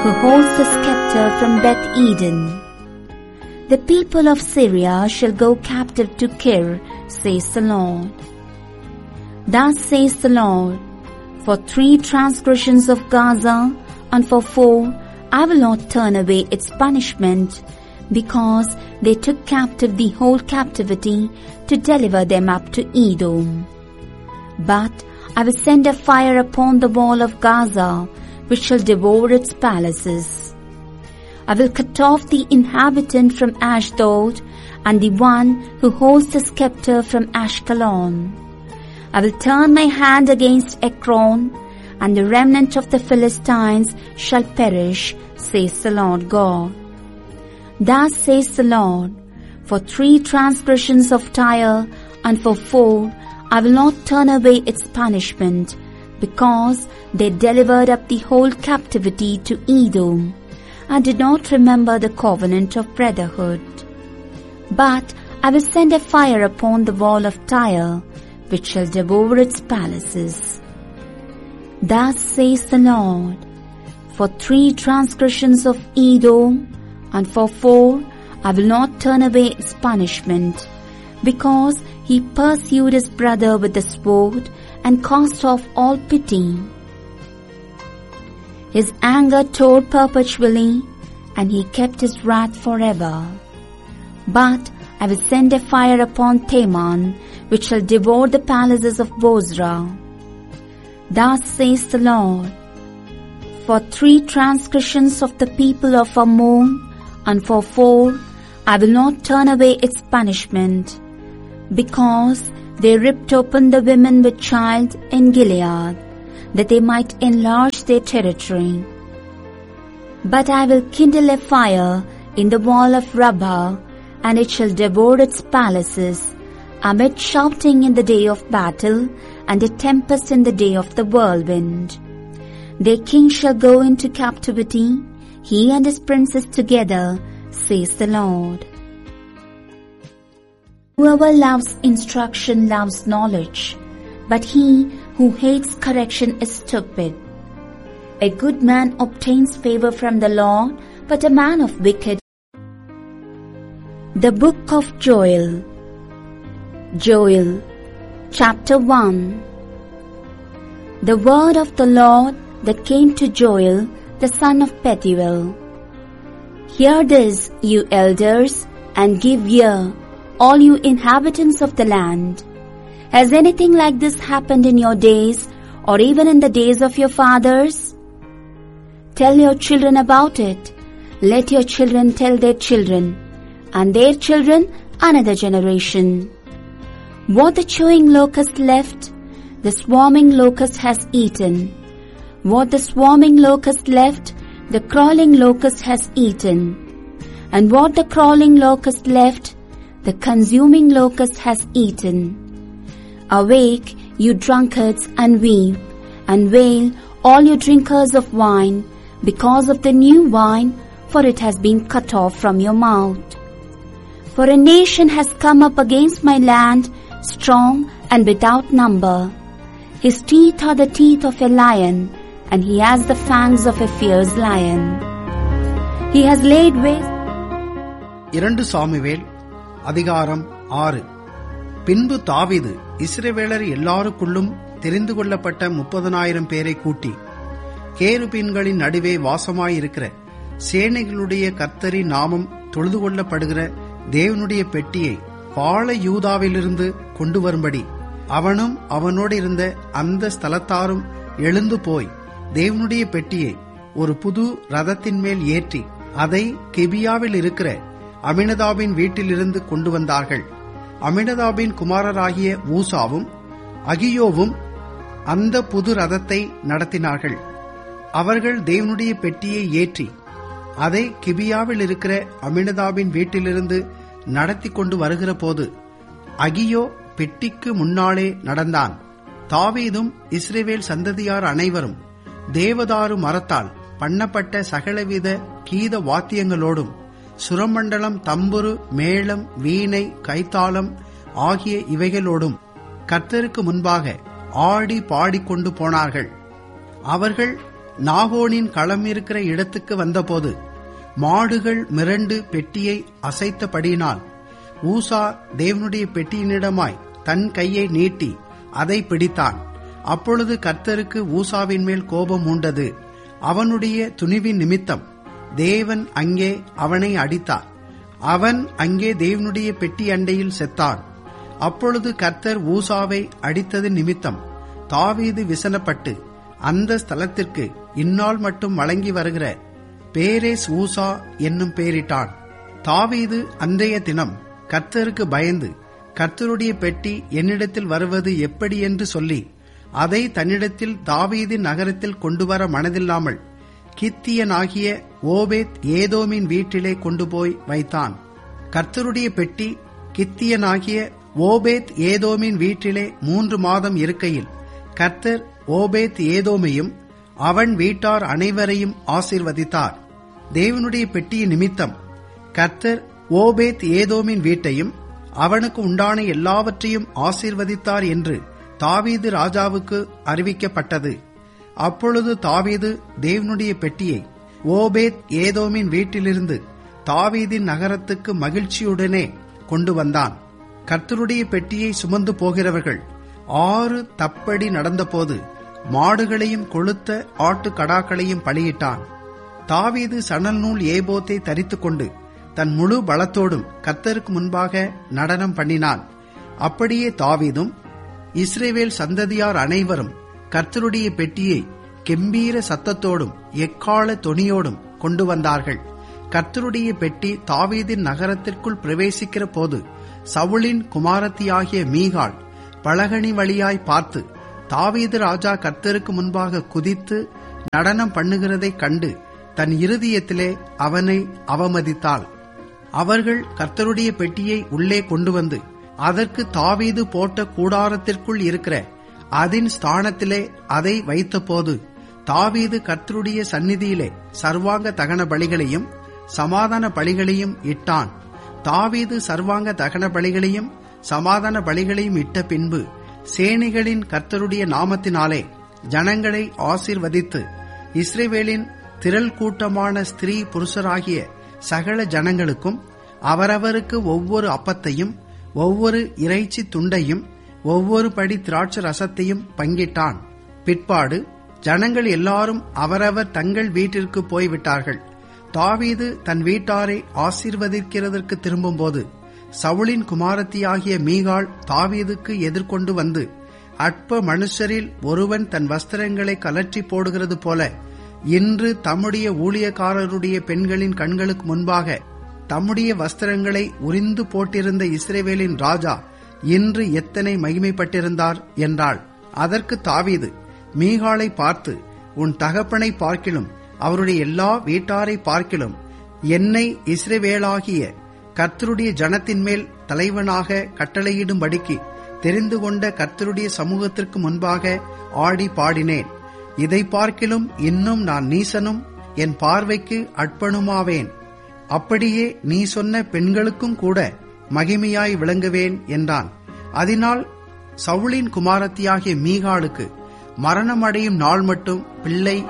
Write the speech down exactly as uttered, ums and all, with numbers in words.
who holds the scepter from Beth Eden. The people of Syria shall go captive to Kir, says the Lord. Thus says the Lord, for three transgressions of Gaza, and for four I will not turn away its punishment, because they took captive the whole captivity to deliver them up to Edom. But I will send a fire upon the wall of Gaza, which shall devour its palaces. I will cut off the inhabitant from Ashdod, and the one who holds the scepter from Ashkelon. I will turn my hand against Ekron, and the remnant of the Philistines shall perish, says the Lord God. Thus says the Lord, for three transgressions of Tyre, and for four I will not turn away its punishment, because they delivered up the whole captivity to Edom, and did not remember the covenant of brotherhood. But I will send a fire upon the wall of Tyre, which shall devour its palaces. Thus says the Lord, for three transgressions of Edom, and for four I will not turn away its punishment, because he pursued his brother with the sword, and cast off all pity. His anger tore perpetually, and he kept his wrath forever. But I will send a fire upon Teman, which shall devour the palaces of Bozrah. Thus says the Lord, for three transgressions of the people of Ammon, and for four I will not turn away its punishment, because they ripped open the women with child in Gilead, that they might enlarge their territory. But I will kindle a fire in the wall of Rabbah, and it shall devour its palaces, amid shouting in the day of battle, and a tempest in the day of the whirlwind. Their king shall go into captivity, he and his princes together, says the Lord. Whoever loves instruction loves knowledge, but he who hates correction is stupid. A good man obtains favor from the Lord, but a man of wicked. The Book of Joel. Joel, chapter one. The word of the Lord that came to Joel, the son of Pethuel. Hear this, you elders, and give ear, all you inhabitants of the land. Has anything like this happened in your days, or even in the days of your fathers? Tell your children about it. Let your children tell their children, and their children another generation. What the chewing locust left, the swarming locust has eaten. What the swarming locust left, the crawling locust has eaten. And what the crawling locust left, the consuming locust has eaten. Awake, you drunkards, and weep, and wail, all you drinkers of wine, because of the new wine, for it has been cut off from your mouth. For a nation has come up against my land, strong and without number. His teeth are the teeth of a lion, and he has the fangs of a fierce lion. He has laid waste. இரண்டு Samuel அதிகாரம் ஆறு. பின்பு தாவீது இஸ்ரவேலர் எல்லாருக்குள்ளும் தெரிந்து கொள்ளப்பட்ட முப்பதனாயிரம் பேரை கூட்டி, கேருபீன்களின் நடுவே வாசமாயிருக்கிற சேனைகளுடைய கர்த்தரின் நாமம் தொழுது கொள்ளப்படுகிற தேவனுடைய பெட்டியை பாள யூதாவிலிருந்து கொண்டு வரும்படி அவனும் அவனோடு இருந்த அந்த ஸ்தலத்தாரும் எழுந்து போய் தேவனுடைய பெட்டியை ஒரு புது ரதத்தின் மேல் ஏற்றி அதை கிபியாவில் இருக்கிற அமினதாபின் வீட்டிலிருந்து கொண்டு வந்தார்கள். அமினதாபின் குமாரராகிய ஊசாவும் அகியோவும் அந்த புது ரதத்தை நடத்தினார்கள். அவர்கள் தேவனுடைய பெட்டியை ஏற்றி அதை கிபியாவில் இருக்கிற அமினதாபின் வீட்டிலிருந்து நடத்தி கொண்டு வருகிற போது அகியோ பெட்டிக்கு முன்னாலே நடந்தான். தாவீதும் இஸ்ரவேல் சந்ததியார் அனைவரும் தேவதாரு மரத்தால் பண்ணப்பட்ட சகலவித கீத வாத்தியங்களோடும் சுரமண்டலம், தம்புரு, மேளம், வீணை, கைத்தாளம் ஆகிய இவைகளோடும் கர்த்தருக்கு முன்பாக ஆடி பாடிக்கொண்டு போனார்கள். அவர்கள் நாகோனின் களம் இருக்கிற இடத்துக்கு வந்தபோது மாடுகள் மிரண்டு பெட்டியை அசைத்தபடியினால் ஊசா தேவனுடைய பெட்டியினிடமாய் தன் கையை நீட்டி அதை பிடித்தான். அப்பொழுது கர்த்தருக்கு ஊசாவின் மேல் கோபம் உண்டது. அவனுடைய துணிவின் நிமித்தம் தேவன் அங்கே அவனை அடித்தார். அவன் அங்கே தேவனுடைய பெட்டி அண்டையில் செத்தான். அப்பொழுது கர்த்தர் ஊசாவை அடித்தது நிமித்தம் தாவீது விசனப்பட்டு அந்த ஸ்தலத்திற்கு இந்நாள் மட்டும் வழங்கி வருகிற பேரேஸ் ஊசா என்னும் பெயரிட்டான். தாவீது அன்றைய தினம் கர்த்தருக்கு பயந்து கர்த்தருடைய பெட்டி என்னிடத்தில் வருவது எப்படி என்று சொல்லி அதை தன்னிடத்தில் தாவீதின் நகரத்தில் கொண்டுவர மனதில்லாமல் கித்தியனாகிய ஓபேத் ஏதோமின் வீட்டிலே கொண்டு போய் வைத்தான். கர்த்தருடைய பெட்டி கித்தியனாகிய ஓபேத் ஏதோமின் வீட்டிலே மூன்று மாதம் இருக்கையில் கர்த்தர் ஓபேத் ஏதோமையும் அவன் வீட்டார் அனைவரையும் ஆசீர்வதித்தார். தேவனுடைய பெட்டியின் நிமித்தம் கர்த்தர் ஓபேத் ஏதோமின் வீட்டையும் அவனுக்கு உண்டான எல்லாவற்றையும் ஆசீர்வதித்தார் என்று தாவீது ராஜாவுக்கு அறிவிக்கப்பட்டது. அப்பொழுது தாவீது தேவனுடைய பெட்டியை ஓபேத் ஏதோமின் வீட்டிலிருந்து தாவீதின் நகரத்துக்கு மகிழ்ச்சியுடனே கொண்டு வந்தான். கர்த்தருடைய பெட்டியை சுமந்து போகிறவர்கள் ஆறு தப்படி நடந்தபோது மாடுகளையும் கொழுத்த ஆட்டு கடாக்களையும் பலியிட்டான். தாவீது சணல் நூல் ஏபோத்தை தரித்துக் கொண்டு தன் முழு பலத்தோடும் கர்த்தருக்கு முன்பாக நடனம் பண்ணினான். அப்படியே தாவீதும் இஸ்ரவேல் சந்ததியார் அனைவரும் கர்த்தருடைய பெட்டியை கெம்பீர சத்தத்தோடும் எக்கால தொனியோடும் கொண்டு வந்தார்கள். கர்த்தருடைய பெட்டி தாவீதின் நகரத்திற்குள் பிரவேசிக்கிற போது சவுலின் குமாரத்தியாகிய மீகாள் பலகணி வழியாய் பார்த்து தாவீது ராஜா கர்த்தருக்கு முன்பாக குதித்து நடனம் பண்ணுகிறதைக் கண்டு தன் இருதயத்திலே அவனை அவமதித்தாள். அவர்கள் கர்த்தருடைய பெட்டியை உள்ளே கொண்டு வந்து அதற்கு தாவீது போட்ட கூடாரத்திற்குள் இருக்கிற அதன் ஸ்தானத்திலே அதை வைத்தபோது தாவீது கர்த்தருடைய சந்நிதியிலே சர்வாங்க தகன பலிகளையும் சமாதான பலிகளையும் இட்டான். தாவீது சர்வாங்க தகன பலிகளையும் சமாதான பலிகளையும் இட்ட பின்பு சேனைகளின் கர்த்தருடைய நாமத்தினாலே ஜனங்களை ஆசீர்வதித்து இஸ்ரவேலின் திரள் கூட்டமான ஸ்திரீ புருஷராகிய சகல ஜனங்களுக்கும் அவரவருக்கு ஒவ்வொரு அப்பத்தையும் ஒவ்வொரு இறைச்சி துண்டையும் ஒவ்வொரு படி திராட்சை ரசத்தையும் பங்கிட்டான். பிற்பாடு ஜனங்கள் எல்லாரும் அவரவர் தங்கள் வீட்டிற்கு போய்விட்டார்கள். தாவீது தன் வீட்டாரை ஆசீர்வதிக்கிறதற்கு திரும்பும்போது சவுலின் குமாரத்தியாகிய மீகாள் தாவீதுக்கு எதிர்கொண்டு வந்து, அற்ப மனுஷரில் ஒருவன் தன் வஸ்திரங்களை கலற்றி போடுகிறது போல இன்று தம்முடைய ஊழியக்காரருடைய பெண்களின் கண்களுக்கு முன்பாக தம்முடைய வஸ்திரங்களை உரிந்து போட்டிருந்த இஸ்ரவேலின் ராஜா இன்று எத்தனை மகிமைப்பட்டிருந்தார் என்றாள். அதற்கு தாவீது மீகாளை பார்த்து, உன் தகப்பனை பார்க்கிலும் அவருடைய எல்லா வீட்டாரை பார்க்கிலும் என்னை இஸ்ரவேலாகிய கர்த்தருடைய ஜனத்தின் மேல் தலைவனாக கட்டளையிடும்படிக்கு தெரிந்து கொண்ட கர்த்தருடைய சமூகத்திற்கு முன்பாக ஆடி பாடினேன். இதை பார்க்கிலும் இன்னும் நான் நீசனும் என் பார்வைக்கு அற்பனுமாவேன். அப்படியே நீ சொன்ன பெண்களுக்கும் கூட மகிமையாய் விளங்குவேன் என்றான். அதனால் சவுலின் குமாரத்தியாகிய மீகாளுக்கு மரணமடையும் நாள் மட்டும் பிள்ளை